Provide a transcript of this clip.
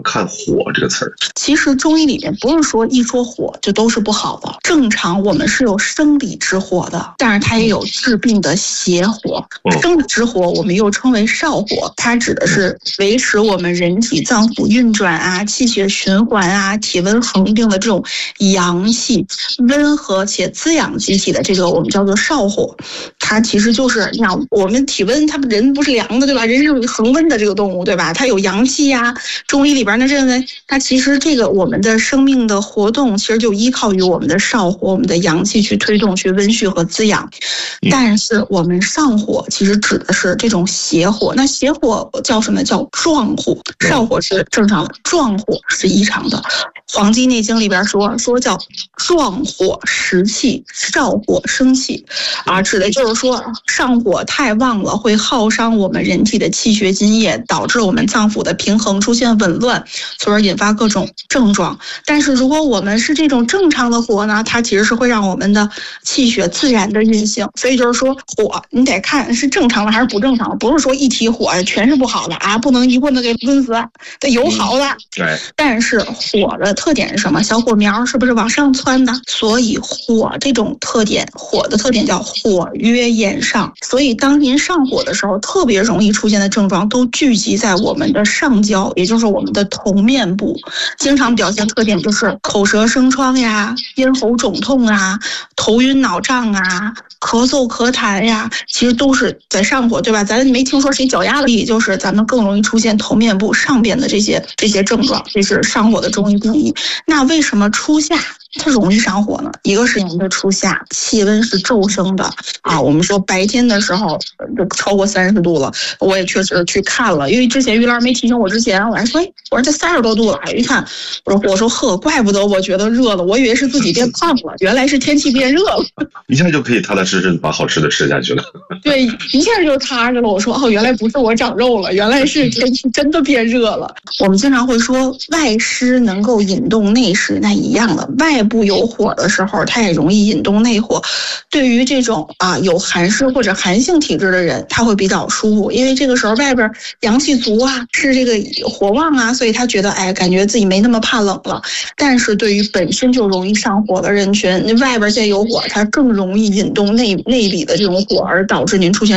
看火这个词儿？ 其实中医里面不是说一说火就都是不好的，正常我们是有生理之火的，但是它也有治病的邪火。生理之火我们又称为少火，它指的是维持我们人体脏腑运转啊、气血循环啊、体温恒定的这种阳气，温和且滋养机体的这个我们叫做少火。它其实就是你想我们体温，他们人不是凉的对吧？人是恒温的这个动物对吧？它有阳气呀。中医里边呢认为，它其实这个我们的生命的活动其实就依靠于我们的少火、我们的阳气去推动、去温煦和滋养。但是我们上火其实指的是这种邪火，那邪火叫什么？叫壮火。少火是正常的，壮火是异常的。《黄帝内经》里边说叫壮火食气，少火生气，指的就是说上火太旺了，会耗伤我们人体的气血津液，导致我们脏腑的平衡出现紊乱，从而引发各种症状。但是如果我们是这种正常的火呢，它其实是会让我们的气血自然的运行。所以就是说火你得看是正常的还是不正常的，不是说一提火全是不好的啊，不能一棍子给抡死，得有好的。但是火的特点是什么？小火苗是不是往上窜的？所以火这种特点，火的特点叫火曰炎上。所以当您上火的时候，特别容易出现的症状都聚集在我们的上焦，也就是我们的头面部。经常表现特点就是口舌生疮呀、咽喉肿痛啊、头晕脑胀啊、咳嗽咳痰呀，其实都是在上火，对吧？咱没听说谁脚丫子里，就是咱们更容易出现头面部上边的这些症状，这是上火的中医定义。那为什么初夏它容易上火呢？一个是您的初夏气温是骤升的我们说白天的时候就超过30度了，我也确实去看了，因为之前于老师没提醒我之前，我还说我说这30多度了，一看我说呵，怪不得我觉得热了，我以为是自己变胖了，原来是天气变热了， 一下就可以踏踏实实把好吃的吃下去了。 对，一下就踏实了。我说原来不是我长肉了，原来是天气真的变热了。我们经常会说外湿能够引动内湿，那一样的，外部有火的时候，它也容易引动内火。对于这种有寒湿或者寒性体质的人，他会比较舒服，因为这个时候外边阳气足是这个火旺所以他觉得感觉自己没那么怕冷了。但是对于本身就容易上火的人群，外边现在有火，它更容易引动内里的这种火，而导致您出现